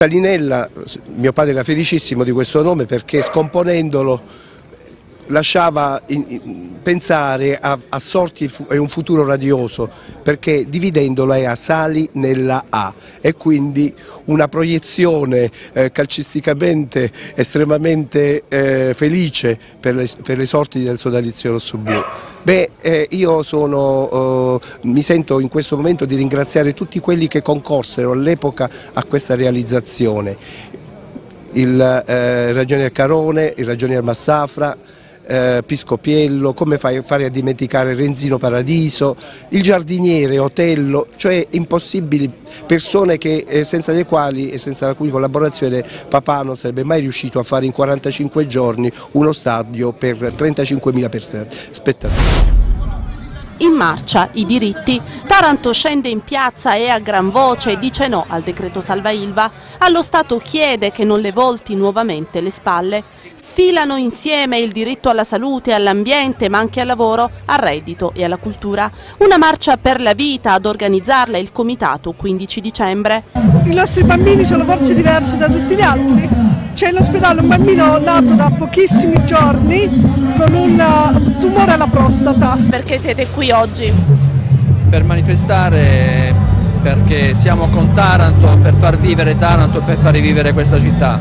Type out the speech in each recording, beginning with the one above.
Salinella, mio padre era felicissimo di questo nome perché scomponendolo lasciava pensare a sorti e un futuro radioso, perché dividendolo è a Sali nella A e quindi una proiezione calcisticamente estremamente felice per le sorti del sodalizio rossoblu. Io mi sento in questo momento di ringraziare tutti quelli che concorsero all'epoca a questa realizzazione, il ragionier Carone, il ragionier Massafra, Piscopiello, come fare a dimenticare Renzino Paradiso, il giardiniere Otello, cioè impossibili persone senza le quali e senza la cui collaborazione papà non sarebbe mai riuscito a fare in 45 giorni uno stadio per 35.000 spettatori. In marcia i diritti. Taranto scende in piazza e a gran voce dice no al decreto salva Ilva. Allo Stato chiede che non le volti nuovamente le spalle. Sfilano insieme il diritto alla salute, all'ambiente, ma anche al lavoro, al reddito e alla cultura. Una marcia per la vita, ad organizzarla il comitato 15 dicembre. I nostri bambini sono forse diversi da tutti gli altri. C'è in ospedale un bambino nato da pochissimi giorni con un tumore alla prostata. Perché siete qui oggi? Per manifestare, perché siamo con Taranto, per far vivere Taranto e per far rivivere questa città.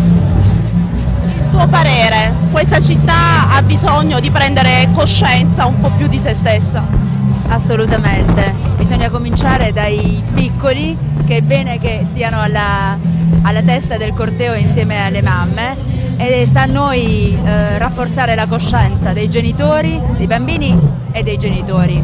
Tuo parere, questa città ha bisogno di prendere coscienza un po' più di se stessa? Assolutamente, bisogna cominciare dai piccoli, che è bene che stiano alla testa del corteo insieme alle mamme, e sta a noi rafforzare la coscienza dei genitori, dei bambini e dei genitori.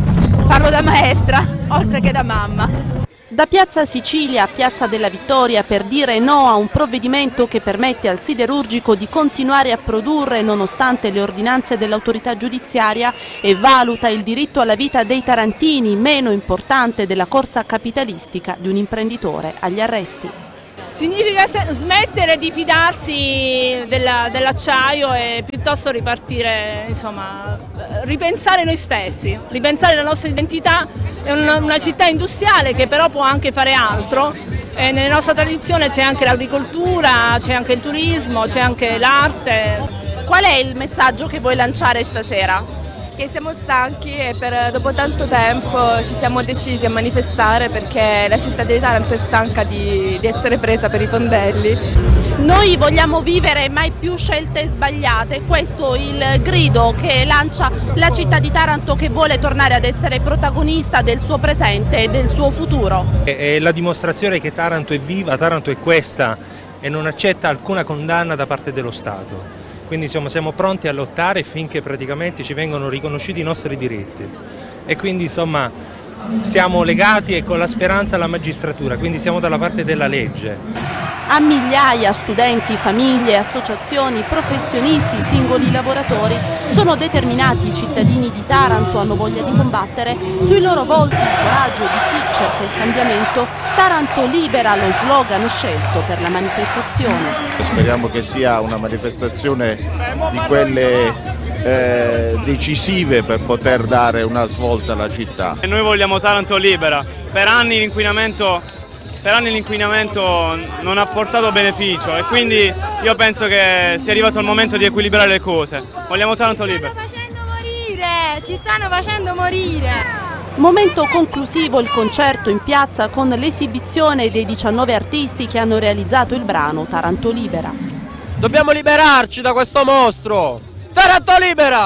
Parlo da maestra, oltre che da mamma. Da Piazza Sicilia a Piazza della Vittoria per dire no a un provvedimento che permette al siderurgico di continuare a produrre nonostante le ordinanze dell'autorità giudiziaria e valuta il diritto alla vita dei tarantini meno importante della corsa capitalistica di un imprenditore agli arresti. Significa smettere di fidarsi dell'acciaio e piuttosto ripartire, insomma, ripensare noi stessi, ripensare la nostra identità. È una città industriale che però può anche fare altro, e nella nostra tradizione c'è anche l'agricoltura, c'è anche il turismo, c'è anche l'arte. Qual è il messaggio che vuoi lanciare stasera? Che siamo stanchi e dopo tanto tempo ci siamo decisi a manifestare perché la città di Taranto è stanca di essere presa per i fondelli. Noi vogliamo vivere mai più scelte sbagliate, questo è il grido che lancia la città di Taranto, che vuole tornare ad essere protagonista del suo presente e del suo futuro. È la dimostrazione che Taranto è viva, Taranto è questa e non accetta alcuna condanna da parte dello Stato. Quindi siamo pronti a lottare finché praticamente ci vengono riconosciuti i nostri diritti e quindi insomma siamo legati e con la speranza alla magistratura, quindi siamo dalla parte della legge. A migliaia studenti, famiglie, associazioni, professionisti, singoli lavoratori sono determinati i cittadini di Taranto, hanno voglia di combattere, sui loro volti il coraggio di chi cerca il cambiamento. Taranto libera, lo slogan scelto per la manifestazione. Speriamo che sia una manifestazione di quelle decisive per poter dare una svolta alla città. E noi vogliamo Taranto libera. Per anni l'inquinamento non ha portato beneficio e quindi io penso che sia arrivato il momento di equilibrare le cose. Vogliamo Taranto libera. Ci stanno facendo morire! Momento conclusivo il concerto in piazza con l'esibizione dei 19 artisti che hanno realizzato il brano Taranto libera. Dobbiamo liberarci da questo mostro! Taranto libera!